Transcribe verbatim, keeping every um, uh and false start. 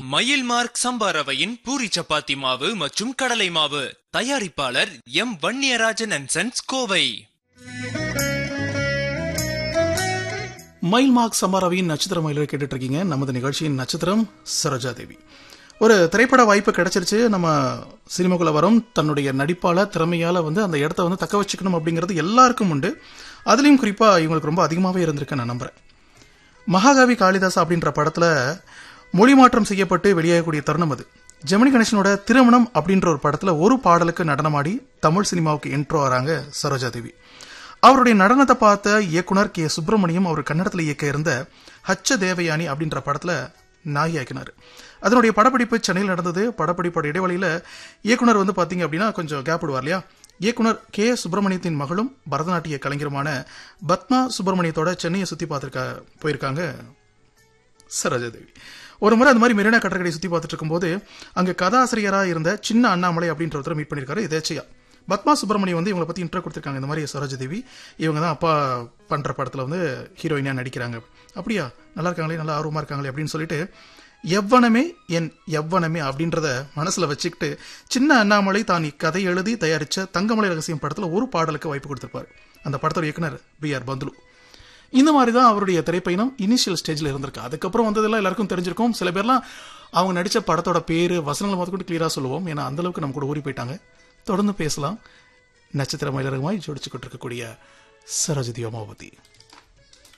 மயில் மார்க் சம்பா ரவையின் பூரி சப்பாத்தி மாவு மற்றும் கடலை மாவு. தயாரிப்பாளர் M Vanniyarajan and sons, Kovai. மயில் மார்க் சம்பா ரவையின் நட்சத்திர மயிலை கேட்டுட்டு இருக்கீங்க. நமது நிகழ்ச்சியின் நட்சத்திரம் சரோஜா தேவி. ஒரு திரைப்பட வாய்ப்பு கிடைச்சிருச்சு, நம்ம சினிமாக்குள்ள வரும், தன்னுடைய நடிப்பால திறமையால வந்து அந்த இடத்த வந்து தக்க வச்சுக்கணும் அப்படிங்கிறது எல்லாருக்கும் உண்டு. அதுலயும் குறிப்பா இவங்களுக்கு ரொம்ப அதிகமாவே இருந்திருக்கு நான் நம்புறேன். மகாகவி காளிதாஸ் அப்படின்ற படத்துல மொழி மாற்றம் செய்யப்பட்டு வெளியாகக்கூடிய தருணம் அது. ஜெமினி கணேசனோட திருமணம் அப்படின்ற ஒரு படத்துல ஒரு பாடலுக்கு நடனமாடி தமிழ் சினிமாவுக்கு என்ட்ரோ வராங்க சரோஜா தேவி. அவருடைய நடனத்தை பார்த்த இயக்குனர் கே சுப்பிரமணியம் அவர் கன்னடத்தில் இயக்க இருந்த ஹச்ச தேவயானி அப்படின்ற படத்துல நாயகினார். அதனுடைய படப்பிடிப்பு சென்னையில் நடந்தது. படப்பிடிப்போட இடைவெளியில இயக்குனர் வந்து பாத்தீங்க அப்படின்னா கொஞ்சம் கேப் விடுவார் இல்லையா. இயக்குனர் கே சுப்பிரமணியத்தின் மகளும் பரதநாட்டிய கலைஞருமான பத்மா சுப்பிரமணியத்தோட சென்னையை சுத்தி பார்த்திருக்க போயிருக்காங்க சரோஜா தேவி. ஒரு முறை அந்த மாதிரி மெரினா கடற்கரை சுத்தி பார்த்துட்டு இருக்கும்போது அங்க கதாசிரியராக இருந்த சின்ன அண்ணாமலை அப்படின்ற ஒருத்தர் மீட் பண்ணிருக்காரு எதேச்சையா. பத்மா சுப்பிரமணியம் வந்து இவங்களை பத்தி இன்ட்ரோ கொடுத்திருக்காங்க. இந்த மாதிரி சரோஜா தேவி இவங்க தான் அப்பா பண்ற படத்துல வந்து ஹீரோயினா நடிக்கிறாங்க. அப்படியா, நல்லா இருக்காங்களே, நல்லா ஆர்வமா இருக்காங்களே அப்படின்னு சொல்லிட்டு எவ்வனமே என் எவ்வனமே அப்படின்றத மனசுல வச்சுக்கிட்டு சின்ன அண்ணாமலை தான் கதை எழுதி தயாரிச்ச தங்கமலை ரகசியம் படத்துல ஒரு பாடலுக்கு வாய்ப்பு கொடுத்திருப்பாரு. அந்த படத்தோட இயக்குனர் பி ஆர் பந்துலு. இந்த மாதிரி தான் அவருடைய திரைப்பயணம் இனிஷியல் ஸ்டேஜ்ல இருந்திருக்கு. அதுக்கப்புறம் வந்ததெல்லாம் எல்லாருக்கும் தெரிஞ்சிருக்கும். சில பேர்லாம் அவங்க நடிச்ச படத்தோட பேரு வசனங்களை பார்த்து கூட கிளியரா சொல்லுவோம். ஏன்னா அந்த அளவுக்கு நம்ம கூட ஊறி போயிட்டாங்க. தொடர்ந்து பேசலாம். நட்சத்திர மயிலருமாய் ஜோடிச்சுக்கிட்டு இருக்கக்கூடிய சரோஜா தேவி அம்மாவதி.